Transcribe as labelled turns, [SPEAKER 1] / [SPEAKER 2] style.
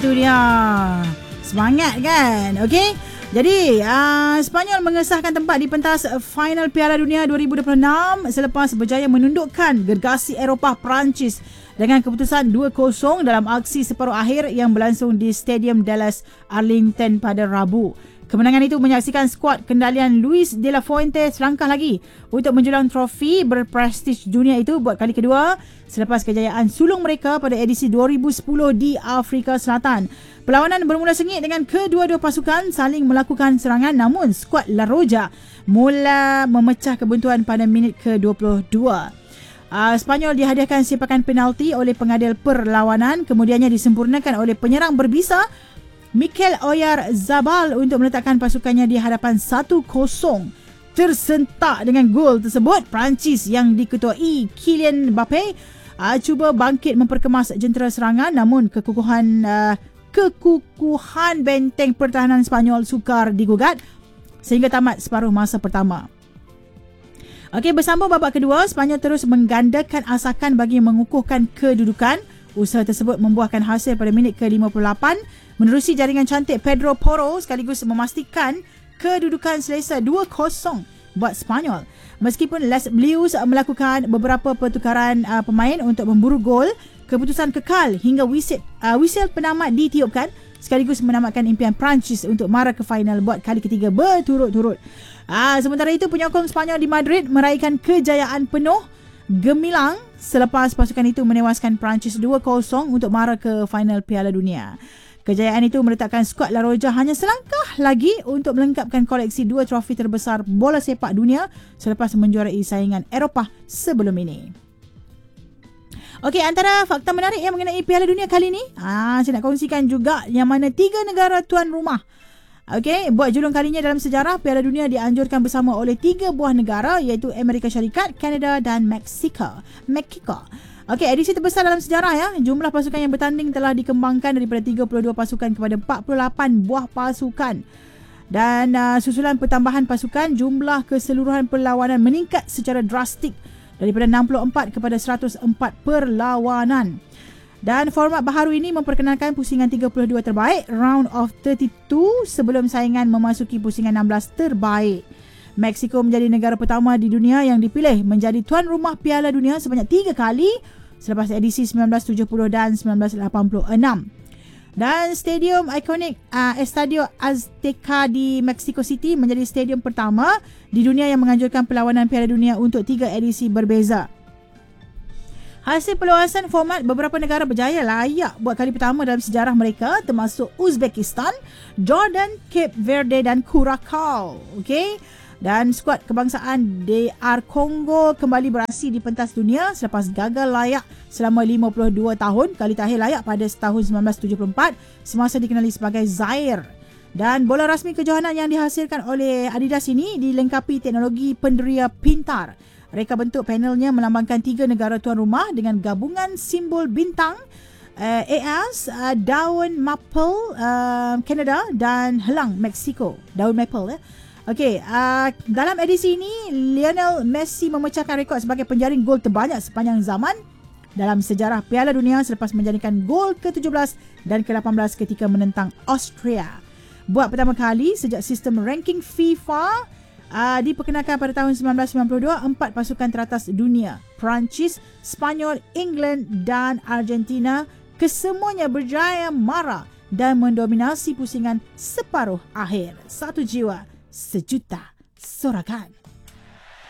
[SPEAKER 1] Itu dia. Semangat kan? Okey. Jadi, Sepanyol mengesahkan tempat di pentas final Piala Dunia 2026 selepas berjaya menundukkan gergasi Eropah Perancis dengan keputusan 2-0 dalam aksi separuh akhir yang berlangsung di Stadium Dallas Arlington pada Rabu. Kemenangan itu menyaksikan skuad kendalian Luis de la Fuente selangkah lagi untuk menjulang trofi berprestij dunia itu buat kali kedua selepas kejayaan sulung mereka pada edisi 2010 di Afrika Selatan. Perlawanan bermula sengit dengan kedua-dua pasukan saling melakukan serangan, namun skuad La Roja mula memecah kebuntuan pada minit ke-22. Sepanyol dihadiahkan sepakan penalti oleh pengadil perlawanan, kemudiannya disempurnakan oleh penyerang berbisa Mikel Oyarzabal untuk meletakkan pasukannya di hadapan 1-0. Tersentak dengan gol tersebut, Perancis yang diketuai Kylian Mbappe cuba bangkit memperkemas jentera serangan, namun kekukuhan benteng pertahanan Sepanyol sukar digugat sehingga tamat separuh masa pertama. Okey, bersambung babak kedua, Sepanyol terus menggandakan asakan bagi mengukuhkan kedudukan. Usaha tersebut membuahkan hasil pada minit ke-58 menerusi jaringan cantik Pedro Porro sekaligus memastikan kedudukan selesa 2-0 buat Sepanyol. Meskipun Les Bleus melakukan beberapa pertukaran pemain untuk memburu gol, keputusan kekal hingga whistle penamat ditiupkan sekaligus menamatkan impian Perancis untuk mara ke final buat kali ketiga berturut-turut. Sementara itu, penyokong Sepanyol di Madrid meraihkan kejayaan penuh gemilang selepas pasukan itu menewaskan Perancis 2-0 untuk mara ke final Piala Dunia. Kejayaan itu meletakkan skuad La Roja hanya selangkah lagi untuk melengkapkan koleksi 2 trofi terbesar bola sepak dunia selepas menjuarai saingan Eropah sebelum ini. Okey, antara fakta menarik yang mengenai Piala Dunia kali ini, saya nak kongsikan juga yang mana 3 negara tuan rumah. Okey, buat julung kalinya dalam sejarah, Piala Dunia dianjurkan bersama oleh 3 buah negara iaitu Amerika Syarikat, Kanada dan Mexico. Okey, edisi terbesar dalam sejarah ya. Jumlah pasukan yang bertanding telah dikembangkan daripada 32 pasukan kepada 48 buah pasukan. Dan susulan pertambahan pasukan, jumlah keseluruhan perlawanan meningkat secara drastik daripada 64 kepada 104 perlawanan. Dan format baharu ini memperkenalkan pusingan 32 terbaik, round of 32, sebelum saingan memasuki pusingan 16 terbaik. Mexico menjadi negara pertama di dunia yang dipilih menjadi tuan rumah Piala Dunia sebanyak 3 kali selepas edisi 1970 dan 1986. Dan stadium ikonik Estadio Azteca di Mexico City menjadi stadium pertama di dunia yang menganjurkan perlawanan Piala Dunia untuk 3 edisi berbeza. Hasil perluasan format, beberapa negara berjaya layak buat kali pertama dalam sejarah mereka, termasuk Uzbekistan, Jordan, Cape Verde dan Curacao. Okey. Dan skuad kebangsaan DR Kongo kembali beraksi di pentas dunia selepas gagal layak selama 52 tahun. Kali terakhir layak pada tahun 1974 semasa dikenali sebagai Zaire. Dan bola rasmi kejohanan yang dihasilkan oleh Adidas ini dilengkapi teknologi penderia pintar. Reka bentuk panelnya melambangkan 3 negara tuan rumah dengan gabungan simbol bintang, AS, daun maple Canada dan helang Mexico. Daun maple Okey, dalam edisi ini Lionel Messi memecahkan rekod sebagai penjaring gol terbanyak sepanjang zaman dalam sejarah Piala Dunia selepas menjadikan gol ke-17 dan ke-18 ketika menentang Austria. Buat pertama kali sejak sistem ranking FIFA diperkenalkan pada tahun 1992, 4 pasukan teratas dunia, Perancis, Sepanyol, England dan Argentina, kesemuanya berjaya mara dan mendominasi pusingan separuh akhir. Satu jiwa, sejuta sorakan.